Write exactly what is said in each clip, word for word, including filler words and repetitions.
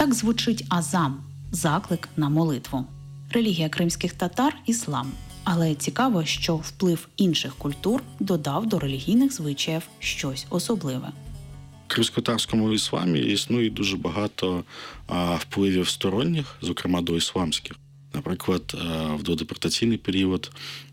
Так звучить азан – заклик на молитву. Релігія кримських татар – іслам. Але цікаво, що вплив інших культур додав до релігійних звичаїв щось особливе. В кримсько-татарському ісламі існує дуже багато а, впливів сторонніх, зокрема до ісламських. Наприклад, в додепортаційний період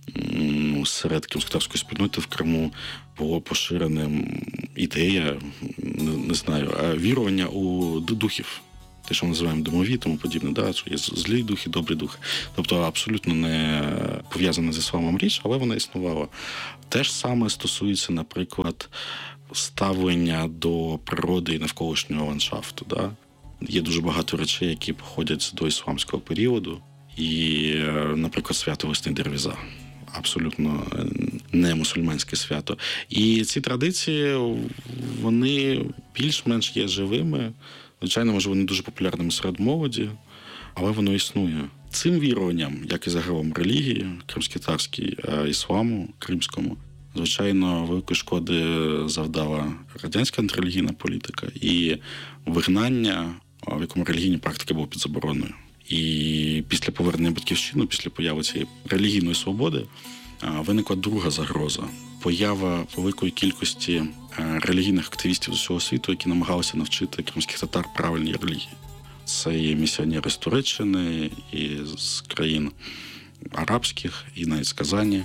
серед кримськотатарської спільноти в Криму було поширеним ідея, не знаю, вірування у духів. Те, що ми називаємо домові, тому подібне, да, що є злі духи, добрі духи. Тобто абсолютно не пов'язана з ісламом річ, але вона існувала. Те ж саме стосується, наприклад, ставлення до природи і навколишнього ландшафту. Да? Є дуже багато речей, які походять до ісламського періоду. І, наприклад, свято весни Дервіза. Абсолютно не мусульманське свято. І ці традиції, вони більш-менш є живими. Звичайно, може, вони дуже популярними серед молоді, але воно існує. Цим віруванням, як і загалом релігії, кримськотатарській, ісламу, кримському, звичайно, великої шкоди завдала радянська антирелігійна політика і вигнання, в якому релігійні практики були під забороною. І після повернення батьківщини, після появи цієї релігійної свободи, виникла друга загроза. Поява великої кількості релігійних активістів з усього світу, які намагалися навчити кримських татар правильній релігії. Це є місіонери з Туреччини, і з країн арабських, і навіть з Казані.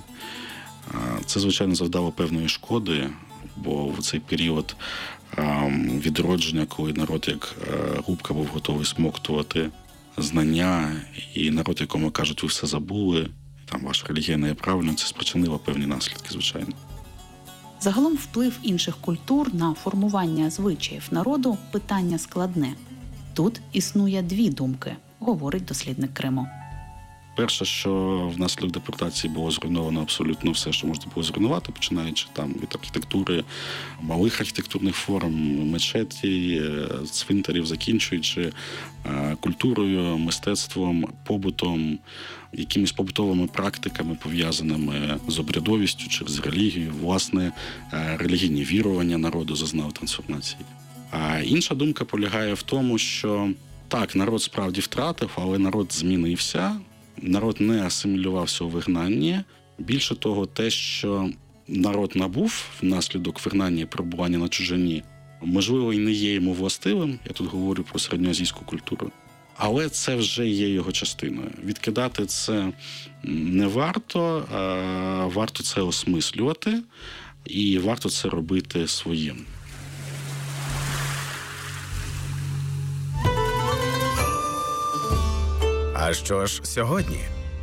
Це, звичайно, завдало певної шкоди, бо в цей період відродження, коли народ як губка був готовий смоктувати знання, і народ, якому кажуть, ви все забули, там ваша релігія не є правильна, це спричинило певні наслідки, звичайно. Загалом вплив інших культур на формування звичаїв народу – питання складне. Тут існує дві думки, говорить дослідник Криму. Перше, що внаслідок депортації було зруйновано абсолютно все, що можна було зруйнувати, починаючи там від архітектури, малих архітектурних форм, мечеті, цвинтарів, закінчуючи культурою, мистецтвом, побутом, якимись побутовими практиками, пов'язаними з обрядовістю чи з релігією. Власне, релігійні вірування народу зазнали трансформації. А інша думка полягає в тому, що так, народ справді втратив, але народ змінився. Народ не асимілювався у вигнанні. Більше того, те, що народ набув внаслідок вигнання і перебування на чужині, можливо, і не є йому властивим, я тут говорю про середньоазійську культуру, але це вже є його частиною. Відкидати це не варто, а варто це осмислювати і варто це робити своїм. А що ж сьогодні?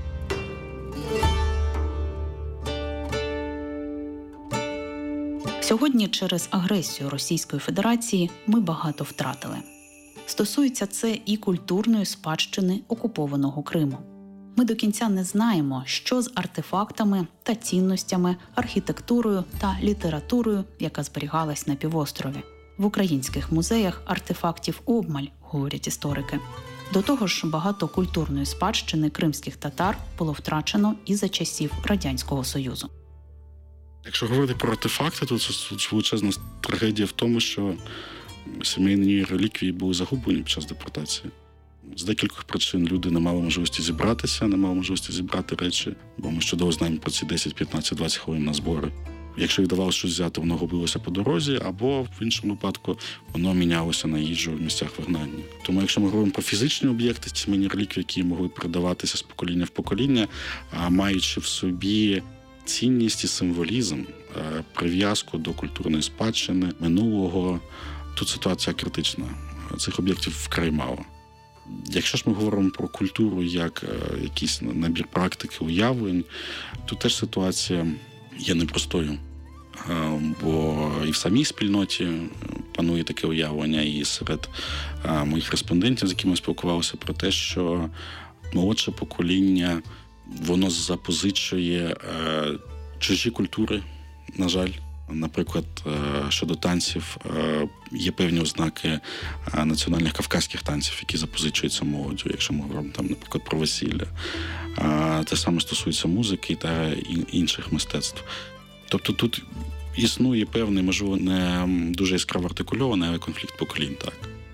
Сьогодні через агресію Російської Федерації ми багато втратили. Стосується це і культурної спадщини окупованого Криму. Ми до кінця не знаємо, що з артефактами та цінностями, архітектурою та літературою, яка зберігалась на півострові. В українських музеях артефактів обмаль, говорять історики. До того ж, багато культурної спадщини кримських татар було втрачено і за часів Радянського Союзу. Якщо говорити про артефакти, то це величезна трагедія в тому, що сімейні реліквії були загублені під час депортації. З декількох причин люди не мали можливості зібратися, не мали можливості зібрати речі, бо ми чудово знаємо про ці десять, п'ятнадцять, двадцять хвилин на збори. Якщо їх давалося щось взяти, воно губилося по дорозі, або в іншому випадку воно мінялося на їжу в місцях вигнання. Тому якщо ми говоримо про фізичні об'єкти, сімейні реліквії, які могли передаватися з покоління в покоління, маючи в собі цінність і символізм, прив'язку до культурної спадщини, минулого, тут ситуація критична. Цих об'єктів вкрай мало. Якщо ж ми говоримо про культуру як якийсь набір практики, уявлень, то теж ситуація є непростою. Бо і в самій спільноті панує таке уявлення, і серед моїх респондентів, з якими спілкувалися, про те, що молодше покоління, воно запозичує чужі культури, на жаль. Наприклад, щодо танців, є певні ознаки національних кавказьких танців, які запозичуються молоддю, якщо ми говоримо, там, наприклад, про весілля. Те саме стосується музики та інших мистецтв. Тобто тут існує певний, можливо, не дуже яскраво артикульований, але конфлікт поколінь, так.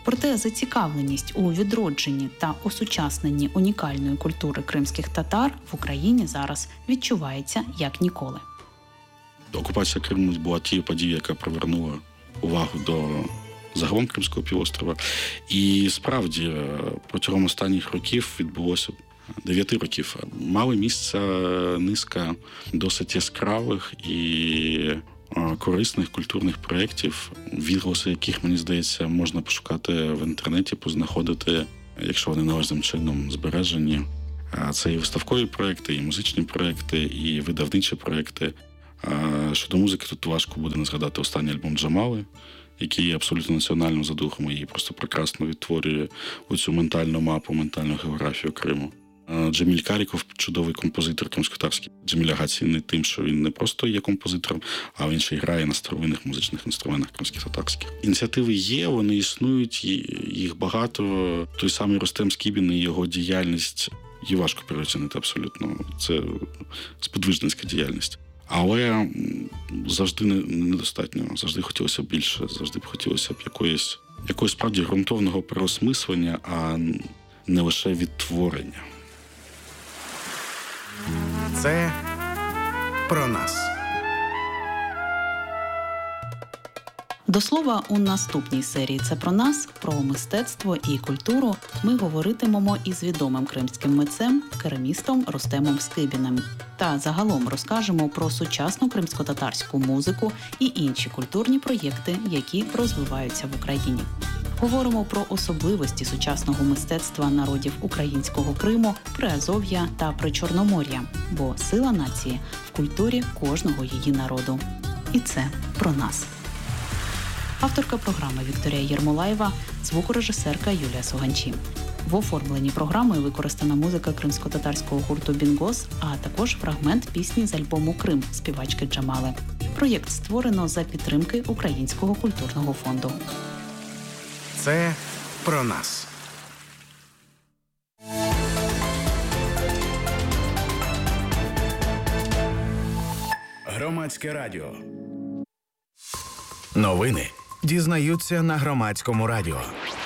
Проте зацікавленість у відродженні та осучасненні унікальної культури кримських татар в Україні зараз відчувається як ніколи. Окупація Криму була тією подією, яка привернула увагу до загалом Кримського півострова. І справді протягом останніх років відбулося дев'яти років. Мали місце низка досить яскравих і корисних культурних проєктів, відголоси яких, мені здається, можна пошукати в інтернеті, познаходити, якщо вони належним чином збережені. Це і виставкові проєкти, і музичні проєкти, і видавничі проєкти. Щодо музики, тут важко буде не згадати останній альбом Джамали, який є абсолютно національним за духом і просто прекрасно відтворює оцю ментальну мапу, ментальну географію Криму. Джеміль Каріков – чудовий композитор кримськотатарський. Джеміль Ага цінний тим, що він не просто є композитором, а він ще й грає на старовинних музичних інструментах кримських-татарських. Ініціативи є, вони існують, їх багато. Той самий Рустем Скібін і його діяльність її важко переоцінити абсолютно. Це сподвижницька діяльність. Але завжди недостатньо, завжди хотілося б більше, завжди б хотілося б якоїсь, якогось справді ґрунтовного переосмислення, а не лише відтворення. Це про нас. До слова, у наступній серії «Це про нас», про мистецтво і культуру ми говоритимемо із відомим кримським митцем, керамістом Рустемом Скибіним. Та загалом розкажемо про сучасну кримсько-татарську музику і інші культурні проєкти, які розвиваються в Україні. Говоримо про особливості сучасного мистецтва народів українського Криму, Приазов'я та Причорномор'я, бо сила нації в культурі кожного її народу. І це про нас. Авторка програми Вікторія Єрмолаєва, звукорежисерка Юлія Суганчі. В оформленні програми використана музика кримсько-татарського гурту «Бінгос», а також фрагмент пісні з альбому «Крим» співачки Джамали. Проєкт створено за підтримки Українського культурного фонду. Це про нас. Громадське радіо. Новини дізнаються на Громадському радіо.